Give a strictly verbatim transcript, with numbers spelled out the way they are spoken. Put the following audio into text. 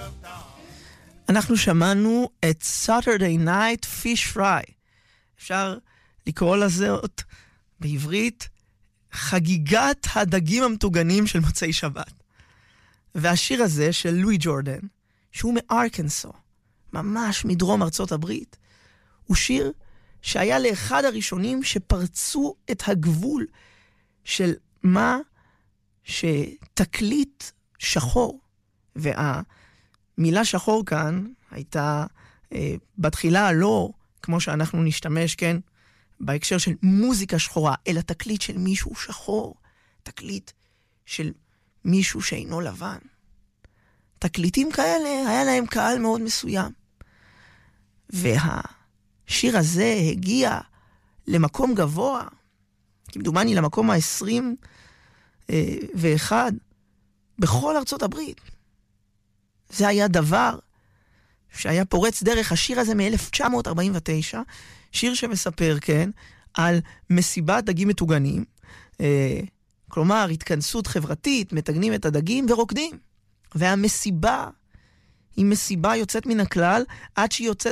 אנחנו שמענו את Saturday Night Fish Fry. אפשר לקרוא לזאת בעברית חגיגת הדגים המטוגנים של מוצאי שבת. והשיר הזה של לואי ג'ורדן, שהוא מארקנסו, ממש מדרום ארצות הברית, הוא שיר שהיה לאחד הראשונים שפרצו את הגבול של מה שתקליט שחור. והמילה שחור כאן הייתה אה, בתחילה לא כמו שאנחנו נשתמש, כן, בהקשר של מוזיקה שחורה, אלא תקליט של מישהו שחור, תקליט של מישהו שאינו לבן. תקליטים כאלה היה להם קהל מאוד מסוים. והשיר הזה הגיע למקום גבוה, כמדומני למקום ה-עשרים ואחת, בכל ארצות הברית. זה היה דבר שהיה פורץ דרך. השיר הזה מ-אלף תשע מאות ארבעים ותשע, שיר שמספר, כן, על מסיבת דגים מטוגנים, אה, כלומר, התכנסות חברתית, מתגנים את הדגים ורוקדים. והמסיבה היא מסיבה יוצאת מן הכלל, עד שהיא יוצאת